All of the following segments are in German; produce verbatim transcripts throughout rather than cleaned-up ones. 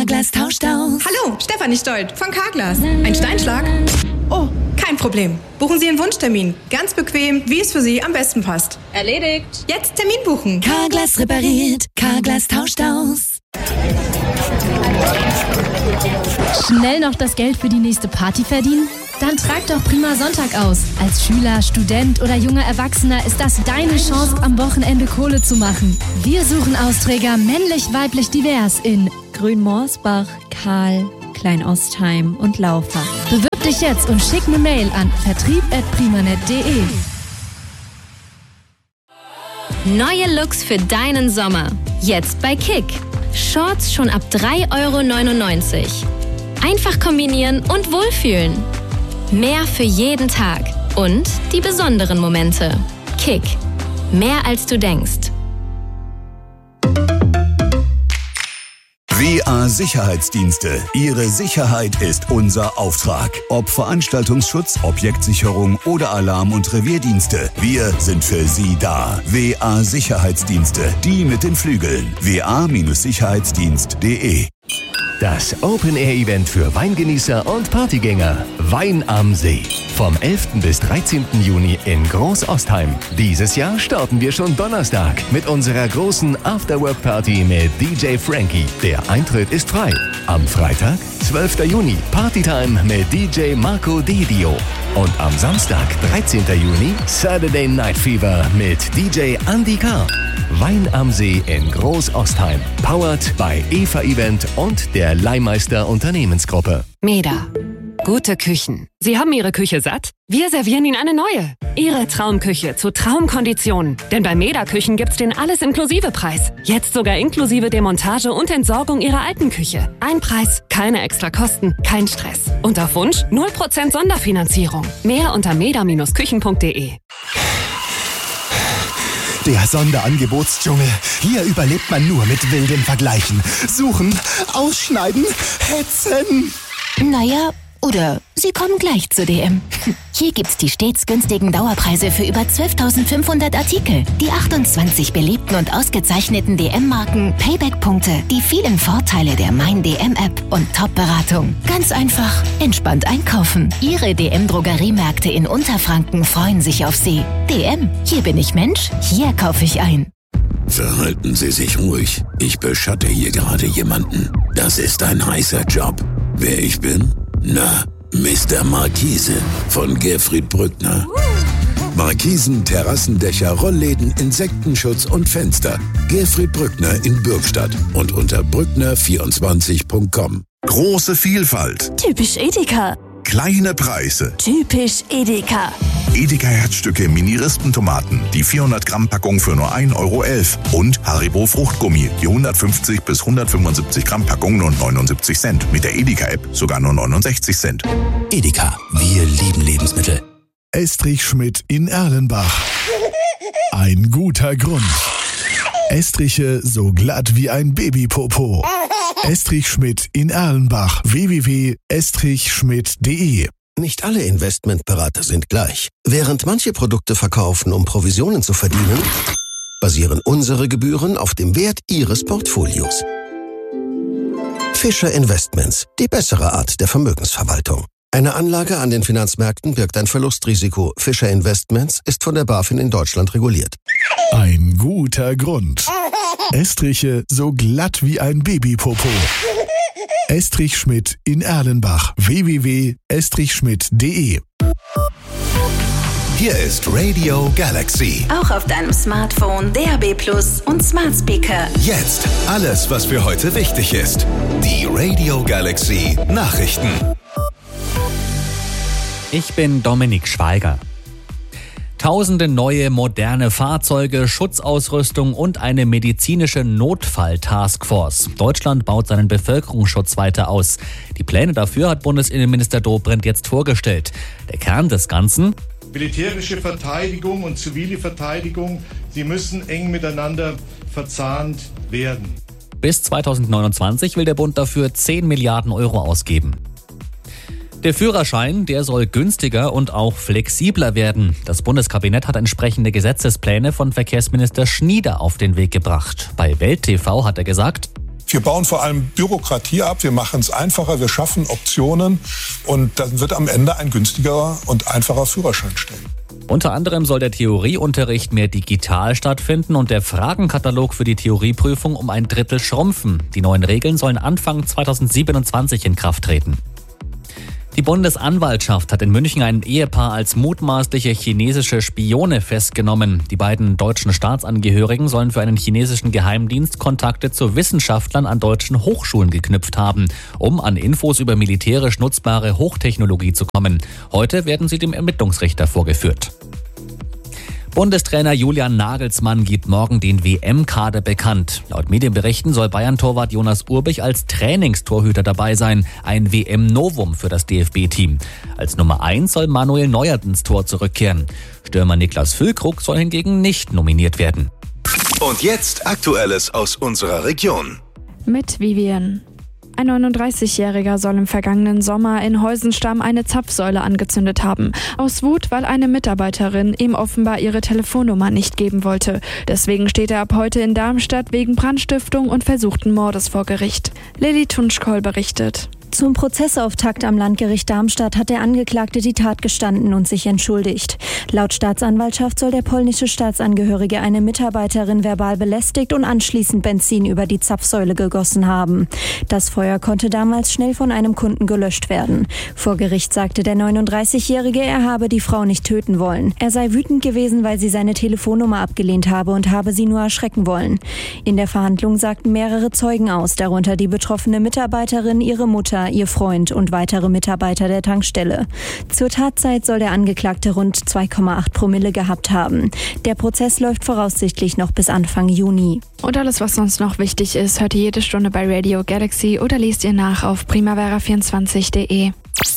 Carglass tauscht aus. Hallo, Stefanie Stolt von Carglass. Ein Steinschlag? Oh, kein Problem. Buchen Sie einen Wunschtermin. Ganz bequem, wie es für Sie am besten passt. Erledigt. Jetzt Termin buchen. Carglass repariert. Carglass tauscht aus. Schnell noch das Geld für die nächste Party verdienen? Dann trag doch Prima Sonntag aus. Als Schüler, Student oder junger Erwachsener ist das deine Chance, am Wochenende Kohle zu machen. Wir suchen Austräger männlich, weiblich, divers in Grünmorsbach, Karl, Kleinostheim und Laufach. Bewirb dich jetzt und schick eine Mail an vertrieb at primanet punkt de. Neue Looks für deinen Sommer. Jetzt bei Kick. Shorts schon ab drei Euro neunundneunzig. Einfach kombinieren und wohlfühlen. Mehr für jeden Tag. Und die besonderen Momente. Kick. Mehr als du denkst. W A Sicherheitsdienste. Ihre Sicherheit ist unser Auftrag. Ob Veranstaltungsschutz, Objektsicherung oder Alarm- und Revierdienste. Wir sind für Sie da. W A Sicherheitsdienste. Die mit den Flügeln. w a Sicherheitsdienst punkt de. Das Open-Air-Event für Weingenießer und Partygänger. Wein am See. Vom elften bis dreizehnten Juni in Groß-Ostheim. Dieses Jahr starten wir schon Donnerstag mit unserer großen Afterwork-Party mit D J Frankie. Der Eintritt ist frei. Am Freitag, zwölften Juni, Partytime mit D J Marco Dedio. Und am Samstag, dreizehnten Juni, Saturday Night Fever mit D J Andy K. Wein am See in Groß-Ostheim. Powered by Eva Event und der Leihmeister Unternehmensgruppe. Meda. Gute Küchen. Sie haben Ihre Küche satt? Wir servieren Ihnen eine neue. Ihre Traumküche zu Traumkonditionen. Denn bei Meda Küchen gibt's den Alles-Inklusive-Preis. Jetzt sogar inklusive Demontage und Entsorgung Ihrer alten Küche. Ein Preis, keine extra Kosten, kein Stress. Und auf Wunsch null Prozent Sonderfinanzierung. Mehr unter meda Küchen punkt de. Der Sonderangebotsdschungel. Hier überlebt man nur mit wilden Vergleichen. Suchen, ausschneiden, hetzen. Naja, oder Sie kommen gleich zu D M. Hier gibt's die stets günstigen Dauerpreise für über zwölftausendfünfhundert Artikel, die achtundzwanzig beliebten und ausgezeichneten D M-Marken, Payback-Punkte, die vielen Vorteile der Mein D M-App und Top-Beratung. Ganz einfach, entspannt einkaufen. Ihre D M-Drogeriemärkte in Unterfranken freuen sich auf Sie. D M, hier bin ich Mensch, hier kaufe ich ein. Verhalten Sie sich ruhig. Ich beschatte hier gerade jemanden. Das ist ein heißer Job. Wer ich bin? Na, Mister Markise von Gerfried Brückner. Markisen, Terrassendächer, Rollläden, Insektenschutz und Fenster. Gerfried Brückner in Bürgstadt und unter brückner vierundzwanzig punkt com. Große Vielfalt. Typisch Edeka. Kleine Preise. Typisch Edeka. Edeka Herzstücke Mini-Rispentomaten, die vierhundert Gramm Packung für nur ein Euro elf. Und Haribo Fruchtgummi, die hundertfünfzig bis hundertfünfundsiebzig Gramm Packung nur neunundsiebzig Cent. Mit der Edeka-App sogar nur neunundsechzig Cent. Edeka, wir lieben Lebensmittel. Estrich Schmidt in Erlenbach. Ein guter Grund. Estriche so glatt wie ein Babypopo. Estrich Schmidt in Erlenbach. w w w punkt estrich schmidt punkt de. Nicht alle Investmentberater sind gleich. Während manche Produkte verkaufen, um Provisionen zu verdienen, basieren unsere Gebühren auf dem Wert Ihres Portfolios. Fischer Investments, die bessere Art der Vermögensverwaltung. Eine Anlage an den Finanzmärkten birgt ein Verlustrisiko. Fischer Investments ist von der BaFin in Deutschland reguliert. Ein guter Grund. Estriche so glatt wie ein Babypopo. Estrich Schmidt in Erlenbach. w w w punkt estrich schmidt punkt de. Hier ist Radio Galaxy. Auch auf deinem Smartphone, D A B Plus und Smart Speaker. Jetzt alles, was für heute wichtig ist. Die Radio Galaxy Nachrichten. Ich bin Dominik Schweiger. Tausende neue moderne Fahrzeuge, Schutzausrüstung und eine medizinische Notfall-Taskforce. Deutschland baut seinen Bevölkerungsschutz weiter aus. Die Pläne dafür hat Bundesinnenminister Dobrindt jetzt vorgestellt. Der Kern des Ganzen: militärische Verteidigung und zivile Verteidigung, sie müssen eng miteinander verzahnt werden. Bis zweitausendneunundzwanzig will der Bund dafür zehn Milliarden Euro ausgeben. Der Führerschein, der soll günstiger und auch flexibler werden. Das Bundeskabinett hat entsprechende Gesetzespläne von Verkehrsminister Schnieder auf den Weg gebracht. Bei Welt T V hat er gesagt: Wir bauen vor allem Bürokratie ab, wir machen es einfacher, wir schaffen Optionen und dann wird am Ende ein günstigerer und einfacher Führerschein stehen. Unter anderem soll der Theorieunterricht mehr digital stattfinden und der Fragenkatalog für die Theorieprüfung um ein Drittel schrumpfen. Die neuen Regeln sollen Anfang zweitausendsiebenundzwanzig in Kraft treten. Die Bundesanwaltschaft hat in München ein Ehepaar als mutmaßliche chinesische Spione festgenommen. Die beiden deutschen Staatsangehörigen sollen für einen chinesischen Geheimdienst Kontakte zu Wissenschaftlern an deutschen Hochschulen geknüpft haben, um an Infos über militärisch nutzbare Hochtechnologie zu kommen. Heute werden sie dem Ermittlungsrichter vorgeführt. Bundestrainer Julian Nagelsmann gibt morgen den W M-Kader bekannt. Laut Medienberichten soll Bayern-Torwart Jonas Urbich als Trainingstorhüter dabei sein. Ein W M-Novum für das D F B-Team. Als Nummer eins soll Manuel Neuer ins Tor zurückkehren. Stürmer Niklas Füllkrug soll hingegen nicht nominiert werden. Und jetzt Aktuelles aus unserer Region. Mit Vivian. Ein neununddreißigjähriger soll im vergangenen Sommer in Heusenstamm eine Zapfsäule angezündet haben. Aus Wut, weil eine Mitarbeiterin ihm offenbar ihre Telefonnummer nicht geben wollte. Deswegen steht er ab heute in Darmstadt wegen Brandstiftung und versuchten Mordes vor Gericht. Lilly Tunschkoll berichtet. Zum Prozessauftakt am Landgericht Darmstadt hat der Angeklagte die Tat gestanden und sich entschuldigt. Laut Staatsanwaltschaft soll der polnische Staatsangehörige eine Mitarbeiterin verbal belästigt und anschließend Benzin über die Zapfsäule gegossen haben. Das Feuer konnte damals schnell von einem Kunden gelöscht werden. Vor Gericht sagte der neununddreißigjährige, er habe die Frau nicht töten wollen. Er sei wütend gewesen, weil sie seine Telefonnummer abgelehnt habe und habe sie nur erschrecken wollen. In der Verhandlung sagten mehrere Zeugen aus, darunter die betroffene Mitarbeiterin, ihre Mutter, ihr Freund und weitere Mitarbeiter der Tankstelle. Zur Tatzeit soll der Angeklagte rund zwei Komma acht Promille gehabt haben. Der Prozess läuft voraussichtlich noch bis Anfang Juni. Und alles, was sonst noch wichtig ist, hört ihr jede Stunde bei Radio Galaxy oder lest ihr nach auf primavera vierundzwanzig punkt de.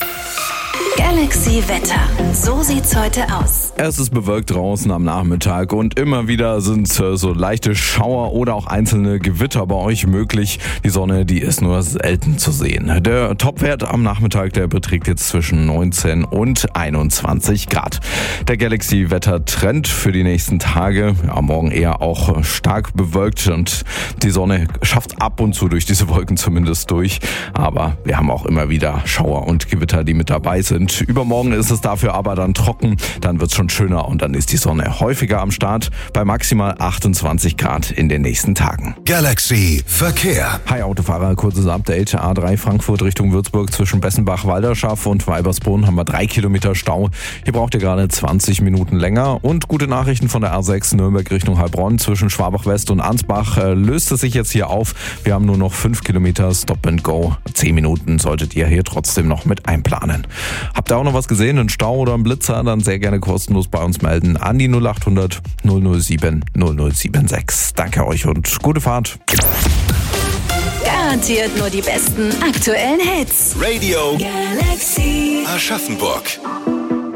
Galaxy Wetter. So sieht's heute aus. Es ist bewölkt draußen am Nachmittag und immer wieder sind äh, so leichte Schauer oder auch einzelne Gewitter bei euch möglich. Die Sonne, die ist nur selten zu sehen. Der Topwert am Nachmittag, der beträgt jetzt zwischen neunzehn und einundzwanzig Grad. Der Galaxy-Wetter-Trend für die nächsten Tage, ja, morgen eher auch stark bewölkt und die Sonne schafft ab und zu durch diese Wolken zumindest durch. Aber wir haben auch immer wieder Schauer und Gewitter, die mit dabei sind. Übermorgen ist es dafür aber dann trocken, dann wird es schon schöner und dann ist die Sonne häufiger am Start bei maximal achtundzwanzig Grad in den nächsten Tagen. Galaxy Verkehr. Hi Autofahrer, kurzes Update. A drei Frankfurt Richtung Würzburg zwischen Bessenbach-Walderschaff und Weibersbrunn haben wir drei Kilometer Stau. Hier braucht ihr gerade zwanzig Minuten länger. Und gute Nachrichten von der A sechs Nürnberg Richtung Heilbronn zwischen Schwabach-West und Ansbach. Äh, löst es sich jetzt hier auf. Wir haben nur noch fünf Kilometer Stop and Go. zehn Minuten solltet ihr hier trotzdem noch mit einplanen. Habt ihr auch noch was gesehen, einen Stau oder einen Blitzer, dann sehr gerne kostenlos bei uns melden an die null acht hundert null null sieben null null sieben sechs. Danke euch und gute Fahrt. Garantiert nur die besten aktuellen Hits. Radio Galaxy Aschaffenburg.